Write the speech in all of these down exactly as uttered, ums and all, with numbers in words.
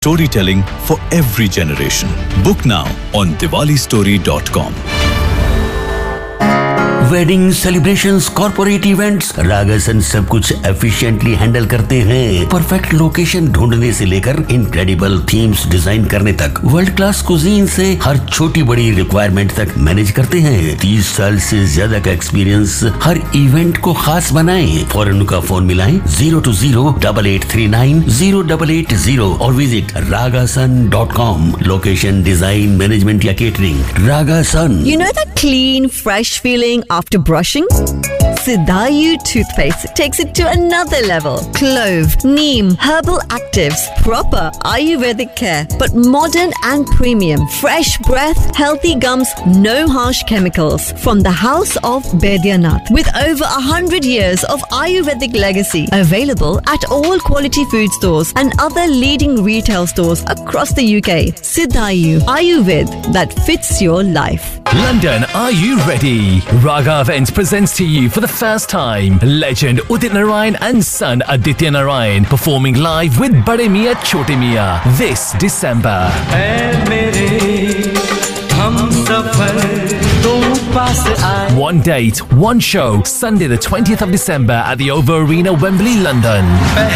Storytelling for every generation. Book now on diwali story dot com. Wedding celebrations, corporate events, रागासन सब कुछ efficiently handle करते हैं। Perfect location ढूंढने से लेकर इनक्रेडिबल थीम्स डिजाइन करने तक, वर्ल्ड क्लास कुजीन से हर छोटी बड़ी रिक्वायरमेंट तक मैनेज करते हैं। तीस साल से ज्यादा का एक्सपीरियंस हर इवेंट को खास बनाए। फौरन उनका फोन मिलाएं zero to zero double eight three nine zero double eight zero और visit रागासन dot com. Location, design, management या catering, रागासन। You know that clean, fresh feeling after brushing? Siddhayu toothpaste takes it to another level. Clove, neem, herbal actives, proper Ayurvedic care, but modern and premium. Fresh breath, healthy gums, no harsh chemicals. From the house of Baidyanath, with over a hundred years of Ayurvedic legacy, available at all quality food stores and other leading retail stores across the U K. Siddhayu Ayurved that fits your life. London, are you ready? Raga Events presents to you for the first time legend Udit Narayan and son Aditya Narayan performing live with Bade Miyan Chote Miyan this December. One date, one show, Sunday the twentieth of December at the O V O Arena, Wembley, London.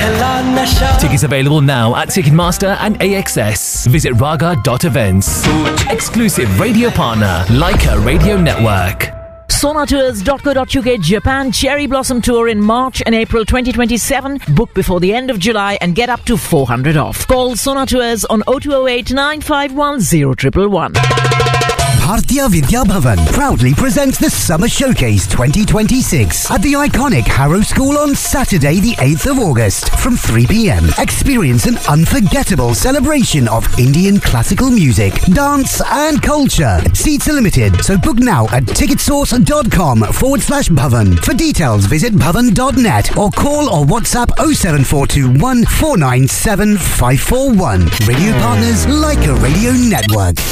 Tickets available now at Ticketmaster and A X S. Visit raga dot events. Exclusive radio partner, Leica Radio Network. Sona Tours dot co dot U K Japan Cherry Blossom Tour in March and April twenty twenty-seven. Book before the end of July and get up to four hundred off. Call Sona Tours on oh two oh eight nine five one oh one one one. Bhartiya Vidya Bhavan proudly presents the Summer Showcase twenty twenty-six at the iconic Harrow School on Saturday the eighth of August from three p.m. Experience an unforgettable celebration of Indian classical music, dance and culture. Seats are limited, so book now at ticketsource.com forward slash Bhavan. For details, visit bhavan dot net or call or WhatsApp oh seven four two one four nine seven five four one. Radio partners like a radio network.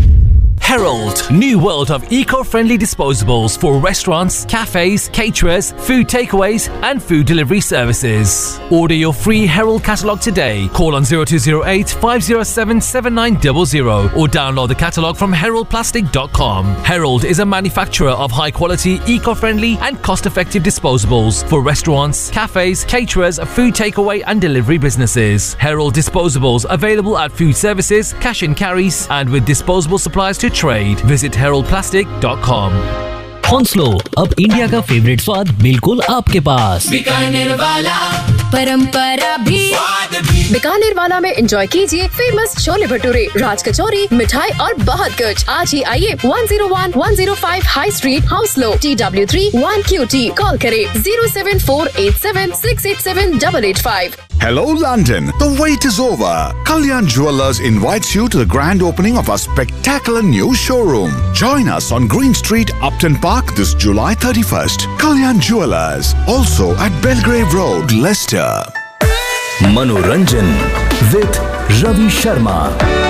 Herald, new world of eco-friendly disposables for restaurants, cafes, caterers, food takeaways and food delivery services. Order your free Herald catalogue today. Call on zero two zero eight five zero seven seven nine zero zero or download the catalogue from herald plastic dot com. Herald is a manufacturer of high-quality, eco-friendly and cost-effective disposables for restaurants, cafes, caterers, food takeaway and delivery businesses. Herald disposables available at food services, cash and carries and with disposable supplies to trade. Visit herald plastic dot com. हौंसलो, अब India का favourite स्वाद बिल्कुल आपके पास। बीकानेर वाला परंपरा भी, बीकानेर वाला में एंजॉय कीजिए फेमस छोले भटूरे, राज कचौरी, मिठाई और बहुत कुछ। आज ही आइए one oh one one oh five high street, हाउसलो, T W three one Q T। Call करें zero seven four eight seven six eight seven eight eight five. Hello London, the wait is over. Kalyan Jewellers invites you to the grand opening of our spectacular new showroom. Join us on Green Street, Upton Park this July thirty-first. Kalyan Jewellers, also at Belgrave Road, Leicester. Manoranjan with Ravi Sharma.